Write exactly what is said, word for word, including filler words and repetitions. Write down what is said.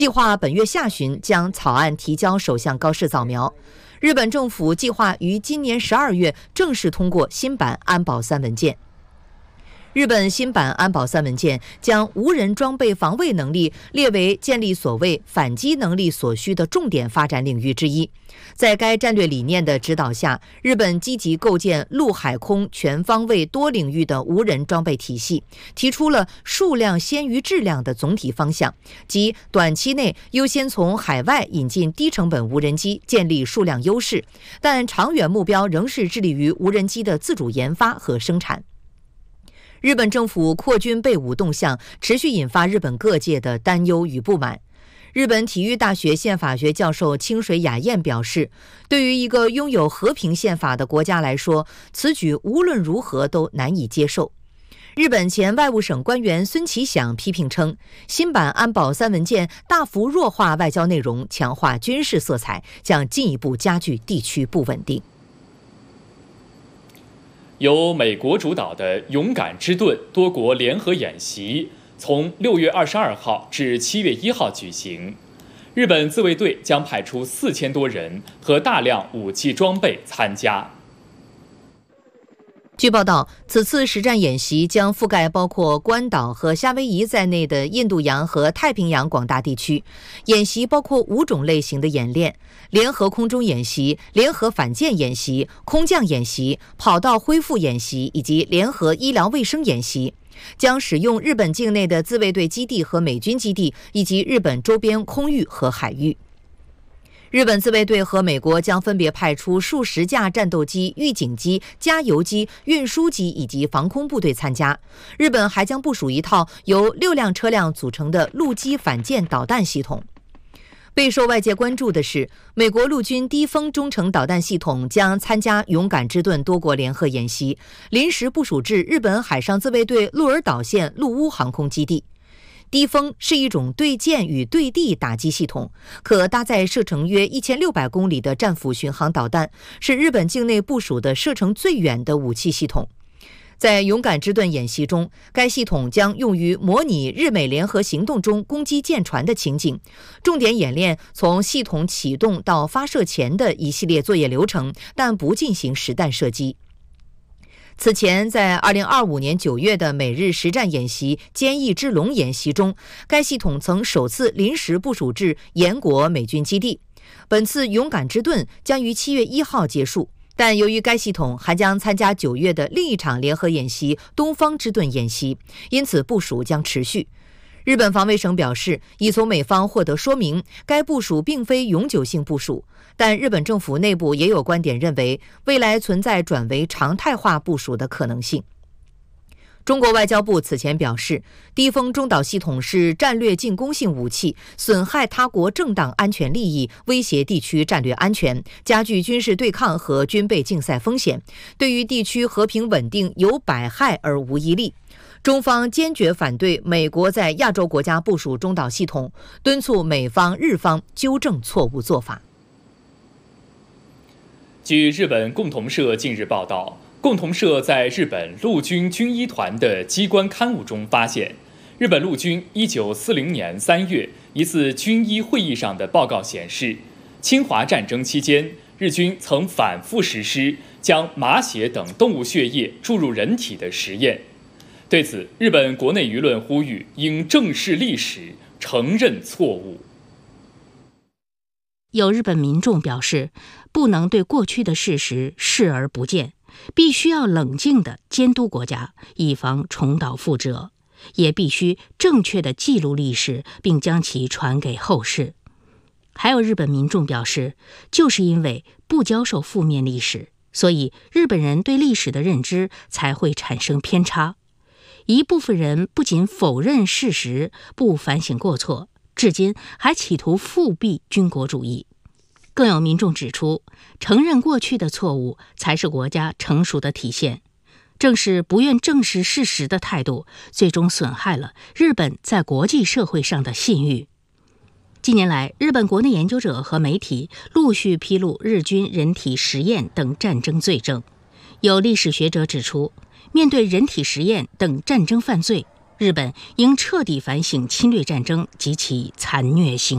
计划本月下旬将草案提交首相高市扫描。日本政府计划于今年十二月正式通过新版安保三文件。日本新版安保三文件将无人装备防卫能力列为建立所谓反击能力所需的重点发展领域之一。在该战略理念的指导下，日本积极构建陆海空全方位多领域的无人装备体系，提出了数量先于质量的总体方向，即短期内优先从海外引进低成本无人机，建立数量优势，但长远目标仍是致力于无人机的自主研发和生产。日本政府扩军备武动向持续引发日本各界的担忧与不满。日本体育大学宪法学教授清水雅彦表示，对于一个拥有和平宪法的国家来说，此举无论如何都难以接受。日本前外务省官员孙其响批评称，新版安保三文件大幅弱化外交内容，强化军事色彩，将进一步加剧地区不稳定。 由美国主导的勇敢之盾多国联合演习从六月二十二号至七月一号举行，日本自卫队将派出四千多人和大量武器装备参加。 据报道，此次实战演习将覆盖包括关岛和夏威夷在内的印度洋和太平洋广大地区。演习包括五种类型的演练：联合空中演习、联合反舰演习、空降演习、跑道恢复演习以及联合医疗卫生演习。将使用日本境内的自卫队基地和美军基地，以及日本周边空域和海域。日本自卫队和美国将分别派出数十架战斗机、预警机、加油机、运输机以及防空部队参加。日本还将部署一套由六辆车辆组成的陆基反舰导弹系统。备受外界关注的是，美国陆军低风中程导弹系统将参加勇敢之盾多国联合演习，临时部署至日本海上自卫队鹿儿岛县陆屋航空基地。低风是一种对舰与对地打击系统，可搭载射程约一千六百公里的战斧巡航导弹，是日本境内部署的射程最远的武器系统。在勇敢之盾演习中，该系统将用于模拟日美联合行动中攻击舰船的情景，重点演练从系统启动到发射前的一系列作业流程，但不进行实弹射击。此前，在二零二五年九月的美日实战演习坚毅之龙演习中，该系统曾首次临时部署至岩国美军基地。本次勇敢之盾将于七月一号结束，但由于该系统还将参加九月的另一场联合演习东方之盾演习，因此部署将持续。日本防卫省表示，已从美方获得说明，该部署并非永久性部署，但日本政府内部也有观点认为，未来存在转为常态化部署的可能性。中国外交部此前表示，低风中导系统是战略进攻性武器，损害他国正当安全利益，威胁地区战略安全，加剧军事对抗和军备竞赛风险，对于地区和平稳定有百害而无一利。中方坚决反对美国在亚洲国家部署中导系统，敦促美方、日方纠正错误做法。 据日本共同社近日报道，共同社在日本陆军军医团的机关刊物中发现，日本陆军一九四零年三月一次军医会议上的报告显示，侵华战争期间，日军曾反复实施将马血等动物血液注入人体的实验。对此，日本国内舆论呼吁应正视历史，承认错误。 有日本民众表示，不能对过去的事实视而不见，必须要冷静地监督国家，以防重蹈覆辙，也必须正确地记录历史，并将其传给后世。还有日本民众表示，就是因为不教授负面历史，所以日本人对历史的认知才会产生偏差。一部分人不仅否认事实，不反省过错，至今还企图复辟军国主义。更有民众指出，承认过去的错误才是国家成熟的体现。正是不愿正视事实的态度，最终损害了日本在国际社会上的信誉。近年来，日本国内研究者和媒体陆续披露日军人体实验等战争罪证。有历史学者指出，面对人体实验等战争犯罪，日本应彻底反省侵略战争及其残虐性。